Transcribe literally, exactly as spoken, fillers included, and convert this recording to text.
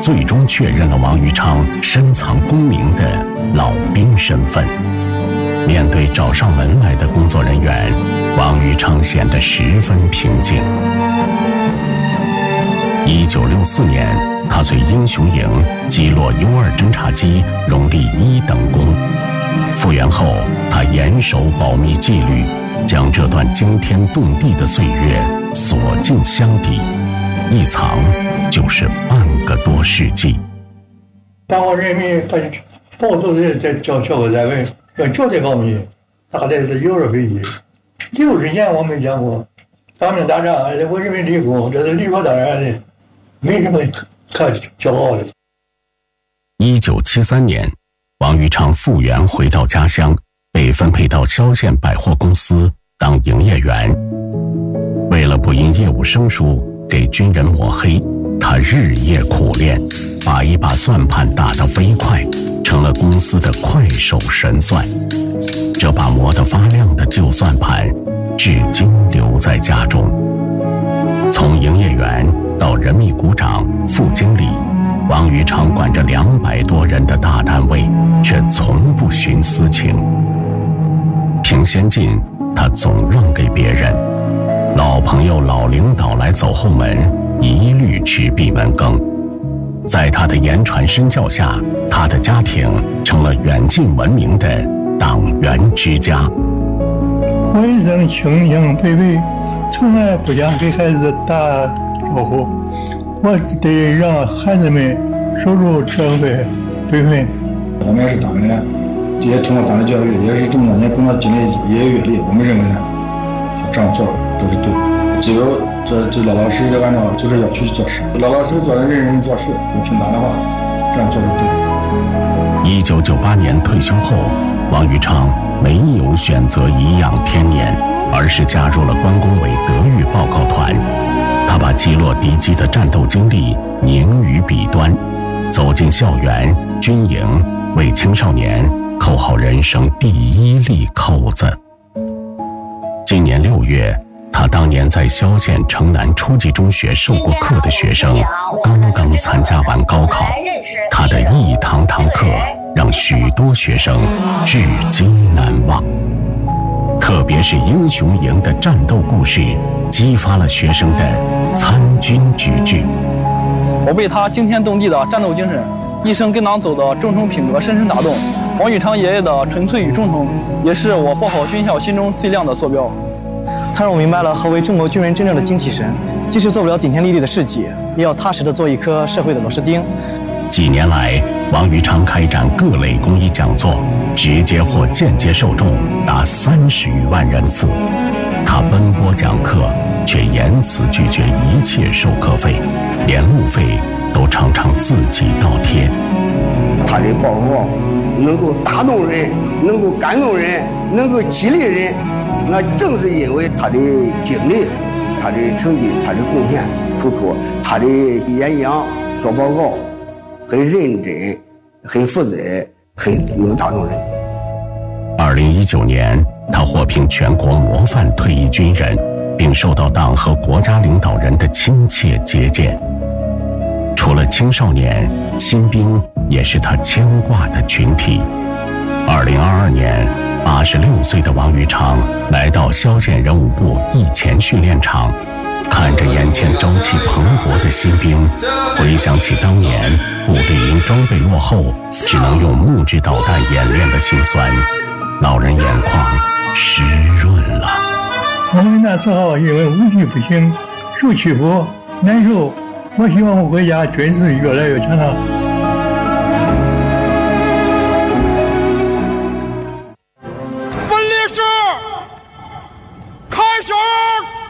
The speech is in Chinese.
最终确认了王宇昌深藏功名的老兵身份。面对找上门来的工作人员，王宇昌显得十分平静。一九六四年，他随英雄营击落 U 二侦察机，荣立一等功。复员后，他严守保密纪律，将这段惊天动地的岁月锁进箱底，一藏就是半个多世纪。 中国人民好多人在教教我单位要交代方面，大概是有人回忆。六十年我没讲过，革命打仗，我认为立功，这是理所当然的，没什么可骄傲的。 一九七三年，王宇昌复员回到家乡，被分配到萧县百货公司当营业员。为了不因业务生疏给军人抹黑，他日夜苦练，把一把算盘打得飞快，成了公司的快手神算。这把磨得发亮的旧算盘至今留在家中。从营业员到人民股长、副经理，王宇昌管着两百多人的大单位，却从不徇私情。凭先进，他总让给别人；老朋友、老领导来走后门，一律吃闭门羹。在他的言传身教下，他的家庭成了远近闻名的党员之家。 我一生清清白白，从来不想给孩子打招呼，我得让孩子们守住社会本分。 我们也是党员，也通过党的教育，也是这么多年工作经历也有阅历，我们认为呢，这样做都是对的。只有这这老老实实按照组织要求去做事，老老实实做人，认真做事，不听党的话，这样做是对的。 一九九八年退休后，王宇昌没有选择颐养天年，而是加入了关工委德育报告团。他把击落敌机的战斗经历凝于笔端，走进校园、军营，为青少年扣好人生第一粒扣子。今年六月，他当年在萧县城南初级中学授过课的学生刚刚参加完高考，他的一堂堂课让许多学生至今难忘。特别是英雄营的战斗故事，激发了学生的参军之志。 我被他惊天动地的战斗精神、一生跟党走的忠诚品格深深打动。王宇昌爷爷的纯粹与忠诚，也是我报考军校心中最亮的坐标。 他让我明白了何为中国军人真正的精气神，即使做不了顶天立地的事迹，也要踏实的做一颗社会的螺丝钉。 几年来，王宇昌开展各类公益讲座，直接或间接受众达三十余万人次。他奔波讲课，却严词拒绝一切授课费，连路费都常常自己倒贴。 他的报告能够打动人，能够感动人，能够激励人，那正是因为他的经历、他的成绩、他的贡献突出，他的演讲、做报告很认真、很负责、很能打动人。 二零一九年，他获评全国模范退役军人，并受到党和国家领导人的亲切接见。除了青少年，新兵也是他牵挂的群体。二零二二年，八十六岁的王宇昌来到萧县人武部役前训练场，看着眼前朝气蓬勃的新兵，回想起当年部队因装备落后，只能用木质导弹演练的辛酸，老人眼眶湿润了。 我们那时候因为武器不行，受欺负难受，我希望我国家军事越来越强大。